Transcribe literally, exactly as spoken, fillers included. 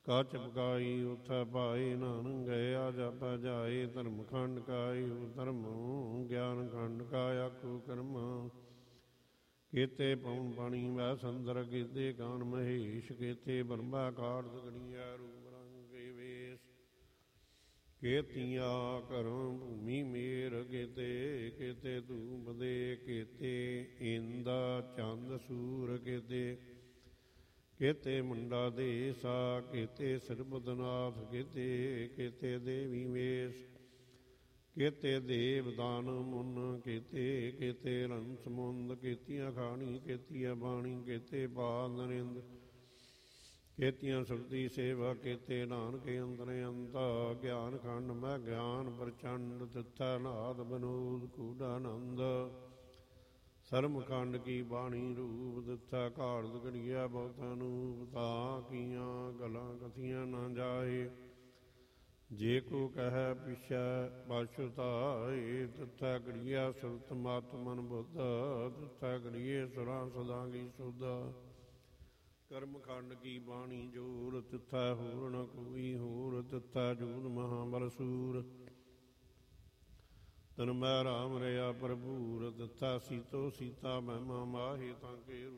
ਕੱਚ ਪਕਾਈ ਉਥੈ ਪਾਏ, ਨਾਨਕ ਗਇਆ ਜਾਪੈ ਜਾਏ। ਧਰਮ ਖੰਡ ਕਾਈ ਧਰਮ, ਗਿਆਨ ਖੰਡ ਕਾ ਆਖੂ ਕਰਮ। ਕੀਤੇ ਪਉਣ ਪਾਣੀ ਵੈ ਸੰਦਰ, ਕੀਤੇ ਕਾਨ ਮਹੇਸ਼। ਕੀਤੇ ਬਰਮਾ ਕਾਰਜ ਗਣੀਐ, ਰੂਪ ਰੰਗ ਕੇ ਵੇਸ। ਕੀਤੀਆਂ ਕਰਮ ਭੂਮੀ ਮੇਰ, ਕੀਤੇ ਕੀਤੇ ਧੂਪ ਦੇ। ਕੀਤੇ ਇੰਦ ਚੰਦ ਸੂਰ, ਕੀਤੇ ਕੀਤੇ ਮੁੰਡਾ ਦੇਸਾ। ਕੀਤੇ ਸਰਬਦਨਾਥ, ਕੀਤੇ ਕੀਤੇ ਦੇਵੀ ਵੇਸ। ਕੀਤੇ ਦੇਵ ਦਾਨ ਮੁਨ, ਕੀਤੇ ਕੀਤੇ ਰੰਸ ਮੁੰਦ। ਕੀਤੀਆਂ ਖਾਣੀ ਕੀਤੀਆਂ ਬਾਣੀ, ਕੀਤੇ ਪਾਦ ਨਰਿੰਦ। ਕੀਤੀਆਂ ਸੁਰਤੀ ਸੇਵਾ, ਕੀਤੇ ਨਾਨਕ ਅੰਦਰ ਅੰਤ। ਗਿਆਨ ਖੰਡ ਮੈਂ ਗਿਆਨ ਪ੍ਰਚੰਡ, ਤਿੱਥੈ ਨਾਦ ਬਨੋਦ ਕੂਡਾਨੰਦ। ਸਰਮ ਖੰਡ ਕੀ ਬਾਣੀ ਰੂਪ, ਦਿੱਥੈ ਘਾੜਤ ਘੜੀਐ ਬਹੁਤਾ ਨੂਪ। ਤਾ ਕੀਆਂ ਗਲਾਂ ਕਥੀਆਂ ਨਾ ਜਾਏ, ਜੇ ਕੋ ਕਹਿ ਪਿਛੈ ਪਛੁਤਾਏ। ਤਿੱਥੈ ਘੜੀਐ ਸੁਰਤ ਮਤ ਮਨ ਬੁੱਧ, ਤਿੱਥੈ ਘੜੀਐ ਸੁਰਾਂ ਸਦਾ ਕੀ ਸੁਧ। ਕਰਮ ਖੰਡ ਕੀ ਬਾਣੀ ਜੋਰ, ਤਿੱਥੈ ਹੋਰ ਨ ਕੋਈ ਹੋਰ। ਤਿੱਥੈ ਜੂਨ ਮਹਾਬਲ ਸੂਰ, ਤਨ ਮੈਂ ਰਾਮ ਰਿਆ ਭਰਪੂਰ। ਤਿੱਥੈ ਸੀਤੋ ਸੀਤਾ ਮਹਿਮਾ ਮਾਹੀ, ਤਾਂ ਕੇ